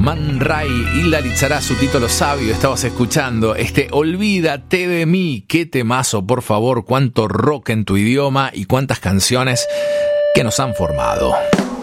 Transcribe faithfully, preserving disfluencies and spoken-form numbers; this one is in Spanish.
Man Ray y Lalizará, su título Sabio. Estabas escuchando este Olvídate de mí. Qué temazo, por favor. Cuánto rock en tu idioma y cuántas canciones que nos han formado.